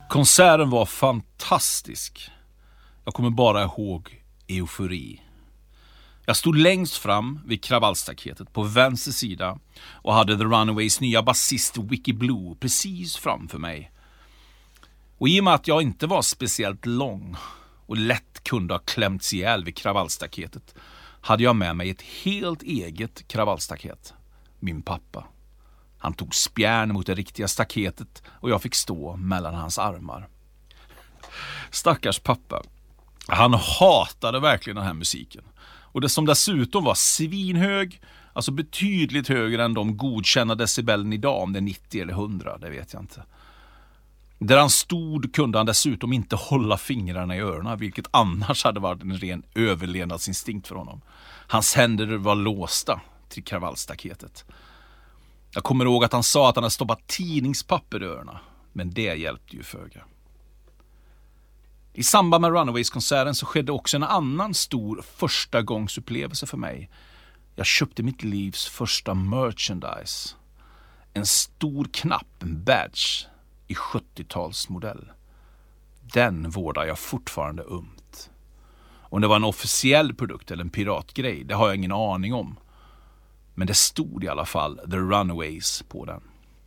Konserten var fantastisk. Jag kommer bara ihåg eufori. Jag stod längst fram vid kravallstaketet på vänster sida och hade The Runaways nya basist Vicky Blue precis framför mig. Och i och med att jag inte var speciellt lång och lätt kunde ha klämts ihjäl vid kravallstaketet hade jag med mig ett helt eget kravallstaket. Min pappa. Han tog spjärn mot det riktiga staketet och jag fick stå mellan hans armar. Stackars pappa. Han hatade verkligen den här musiken. Och det som dessutom var svinhög, alltså betydligt högre än de godkända decibelen idag, om det är 90 eller 100, det vet jag inte. Där han stod kunde han dessutom inte hålla fingrarna i öronen, vilket annars hade varit en ren överlevnadsinstinkt för honom. Hans händer var låsta till kravallstaketet. Jag kommer ihåg att han sa att han hade stoppat tidningspapper i öronen, men det hjälpte ju föga. I samband med Runaways-konserten så skedde också en annan stor förstagångsupplevelse för mig. Jag köpte mitt livs första merchandise. En stor knapp, en badge i 70-talsmodell. Den vårdar jag fortfarande ömt. Om det var en officiell produkt eller en piratgrej, det har jag ingen aning om. Men det stod i alla fall The Runaways på den.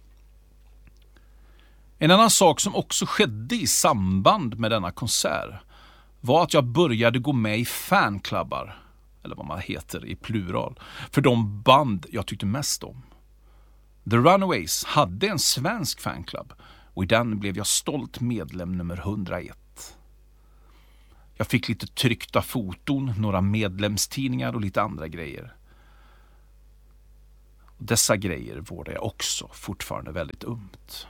En annan sak som också skedde i samband med denna konsert var att jag började gå med i fanklubbar, eller vad man heter i plural, för de band jag tyckte mest om. The Runaways hade en svensk fanklubb och i den blev jag stolt medlem nummer 101. Jag fick lite tryckta foton, några medlemstidningar och lite andra grejer. Dessa grejer vårdar jag också fortfarande väldigt ömt.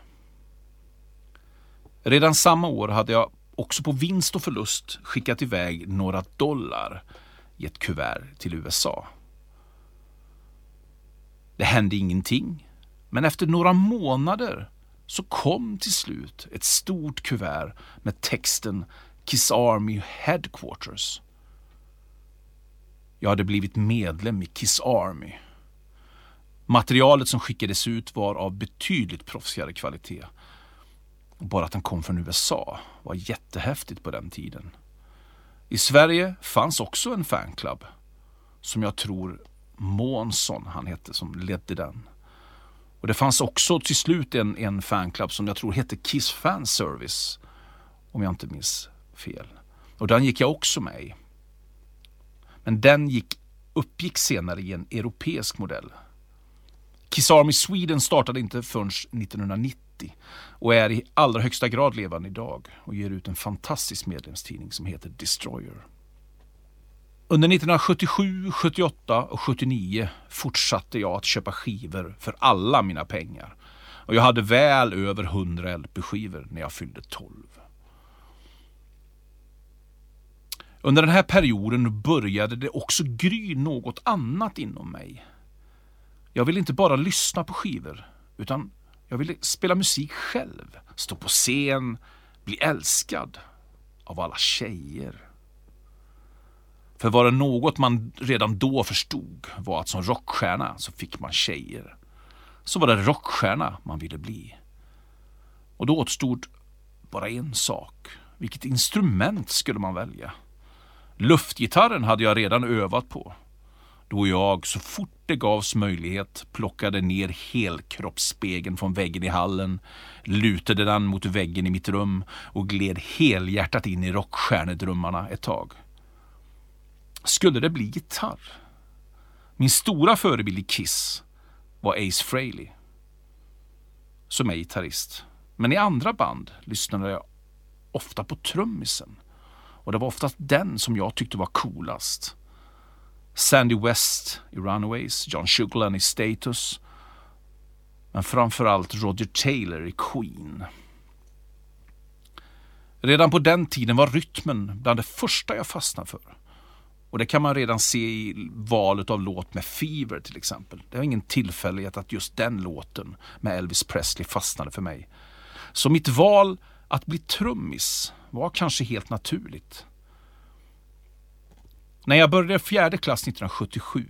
Redan samma år hade jag också på vinst och förlust skickat iväg några dollar i ett kuvert till USA. Det hände ingenting, men efter några månader så kom till slut ett stort kuvert med texten Kiss Army Headquarters. Jag hade blivit medlem i Kiss Army. Materialet som skickades ut var av betydligt proffsigare kvalitet. Och bara att den kom från USA var jättehäftigt på den tiden. I Sverige fanns också en fanklubb som jag tror Månsson han hette som ledde den. Och det fanns också till slut en fanklubb som jag tror hette Kiss Fan Service, om jag inte minns fel. Och den gick jag också med i. Men den uppgick senare i en europeisk modell. Kiss Army Sweden startade inte förrän 1990 och är i allra högsta grad levande idag och ger ut en fantastisk medlemstidning som heter Destroyer. Under 1977, 78 och 79 fortsatte jag att köpa skivor för alla mina pengar. Och jag hade väl över 100 LP-skivor när jag fyllde 12. Under den här perioden började det också gry något annat inom mig. Jag ville inte bara lyssna på skivor, utan jag ville spela musik själv, stå på scen, bli älskad av alla tjejer. För var det något man redan då förstod var att som rockstjärna så fick man tjejer. Så var det rockstjärna man ville bli. Och då återstod bara en sak. Vilket instrument skulle man välja? Luftgitarren hade jag redan övat på. Då jag så fort det gavs möjlighet plockade ner helkroppsspegeln från väggen i hallen, lutade den mot väggen i mitt rum och gled helhjärtat in i rockstjärnedrömmarna ett tag. Skulle det bli gitarr? Min stora förebild i Kiss var Ace Frehley, som är gitarrist. Men i andra band lyssnade jag ofta på trummisen. Och det var oftast den som jag tyckte var coolast. Sandy West i Runaways, John Shuckland i Status, men framförallt Roger Taylor i Queen. Redan på den tiden var rytmen bland det första jag fastnade för. Och det kan man redan se i valet av låt med Fever till exempel. Det var ingen tillfällighet att just den låten med Elvis Presley fastnade för mig. Så mitt val att bli trummis var kanske helt naturligt. När jag började 4:e klass 1977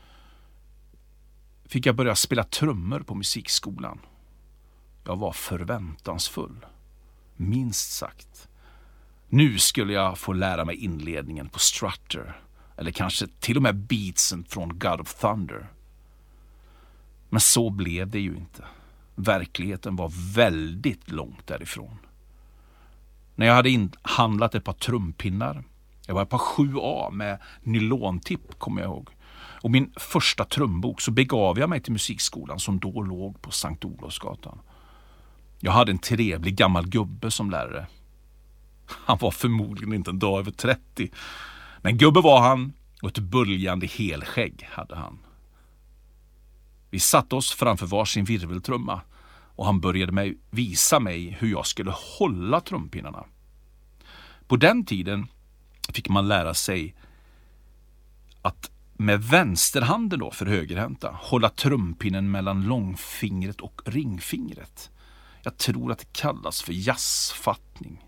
fick jag börja spela trummor på musikskolan. Jag var förväntansfull. minst sagt. Nu skulle jag få lära mig inledningen på Strutter, eller kanske till och med beatsen från God of Thunder. Men så blev det ju inte. Verkligheten var väldigt långt därifrån. När jag hade inhandlat ett par trumpinnar, jag var ett par 7A med nylontipp kommer jag ihåg, och min första trumbok, så begav jag mig till musikskolan som då låg på Sankt Olofsgatan. Jag hade en trevlig gammal gubbe som lärare. Han var förmodligen inte en dag över 30. Men gubbe var han, och ett böljande helskägg hade han. Vi satte oss framför varsin virveltrumma och han började visa mig hur jag skulle hålla trumpinnarna. På den tiden fick man lära sig att med vänsterhanden då för högerhänta hålla trumpinnen mellan långfingret och ringfingret. Jag tror att det kallas för jazzfattning.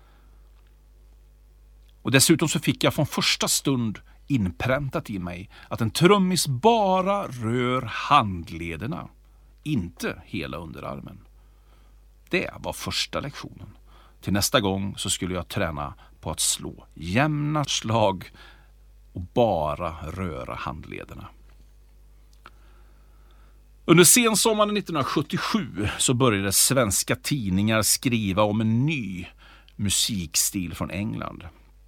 Och dessutom så fick jag från första stund inpräntat i mig att en trummis bara rör handlederna, inte hela underarmen. Det var första lektionen. Till nästa gång så skulle jag träna på att slå jämna slag och bara röra handlederna. Under sensommaren 1977 så började svenska tidningar skriva om en ny musikstil från England.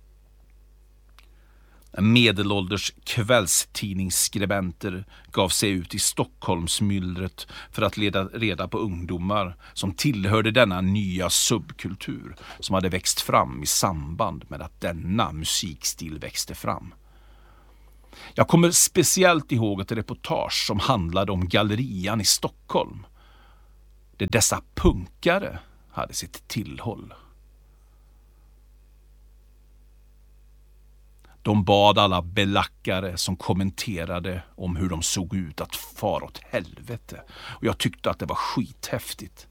Medelålders kvällstidningsskribenter gav sig ut i Stockholmsmyllret för att leda reda på ungdomar som tillhörde denna nya subkultur som hade växt fram i samband med att denna musikstil växte fram. Jag kommer speciellt ihåg ett reportage som handlade om Gallerian i Stockholm, där dessa punkare hade sitt tillhåll. De bad alla belackare som kommenterade om hur de såg ut att fara åt helvete. Och jag tyckte att det var skithäftigt.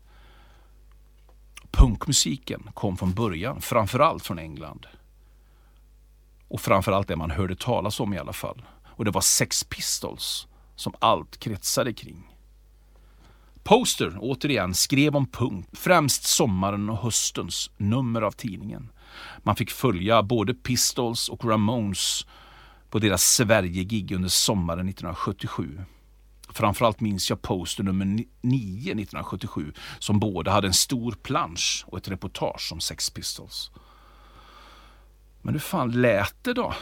Punkmusiken kom från början, framförallt från England. Och framförallt det man hörde talas om i alla fall. Och det var Sex Pistols som allt kretsade kring. Poster, återigen, skrev om punk, främst sommaren och höstens nummer av tidningen. Man fick följa både Pistols och Ramones på deras Sverige-gig under sommaren 1977. Framförallt minns jag Poster nummer 9 1977 som båda hade en stor plansch och ett reportage om Sex Pistols. Men hur fan lät det då?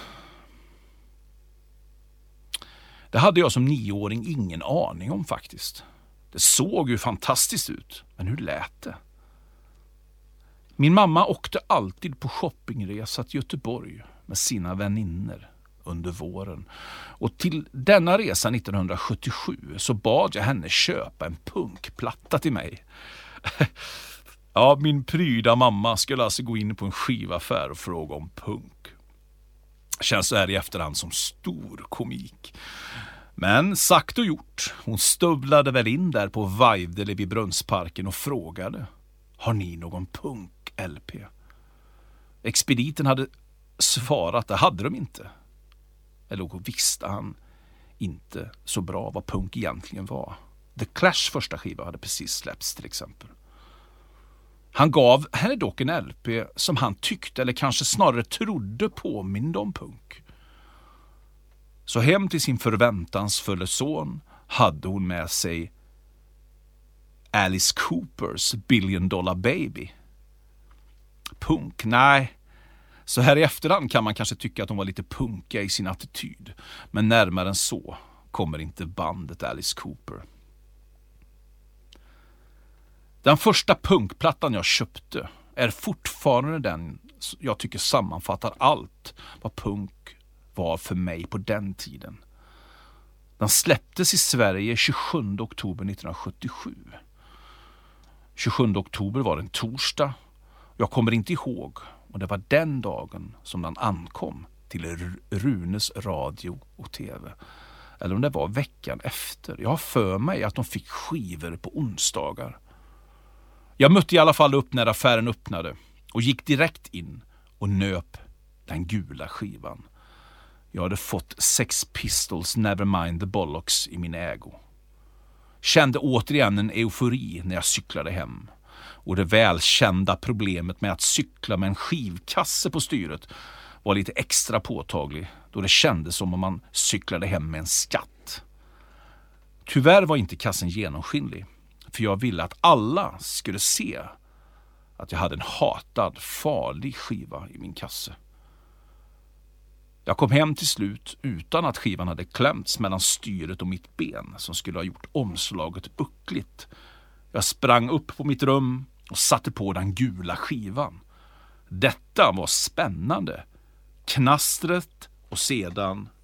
Det hade jag som 9-åring ingen aning om faktiskt. Det såg ju fantastiskt ut, men hur lät det? Min mamma åkte alltid på shoppingresa till Göteborg med sina väninner under våren. Och till denna resa 1977 så bad jag henne köpa en punkplatta till mig. Ja, min pryda mamma skulle alltså gå in på en skivaffär och fråga om punk. Känns så här i efterhand som stor komik. Men sagt och gjort, hon stövlade väl in där på Vajdele vid Brunnsparken och frågade: har ni någon punk-LP? Expediten hade svarat, det hade de inte. Eller visste han inte så bra vad punk egentligen var. The Clash första skiva hade precis släppts till exempel. Han gav henne dock en LP som han tyckte, eller kanske snarare trodde, påminde om punk. Så hem till sin förväntansfulla son hade hon med sig Alice Coopers Billion Dollar Baby. Punk? Nej. Så här i efterhand kan man kanske tycka att hon var lite punkiga i sin attityd. Men närmare än så kommer inte bandet Alice Cooper. Den första punkplattan jag köpte är fortfarande den jag tycker sammanfattar allt vad punk var för mig på den tiden. Den släpptes i Sverige 27 oktober 1977. 27 oktober var en torsdag. Jag kommer inte ihåg, och det var den dagen som den ankom till Runes radio och tv. Eller om det var veckan efter. Jag har för mig att de fick skivor på onsdagar. Jag mötte i alla fall upp när affären öppnade och gick direkt in och nöp den gula skivan. Jag hade fått Sex Pistols Nevermind the Bollocks i min ägo. Kände återigen en eufori när jag cyklade hem. och det välkända problemet med att cykla med en skivkasse på styret var lite extra påtaglig, då det kändes som om man cyklade hem med en skatt. Tyvärr var inte kassen genomskinlig, för jag ville att alla skulle se att jag hade en hatad, farlig skiva i min kasse. Jag kom hem till slut utan att skivan hade klämts mellan styret och mitt ben som skulle ha gjort omslaget buckligt. Jag sprang upp på mitt rum och satte på den gula skivan. Detta var spännande. Knastret och sedan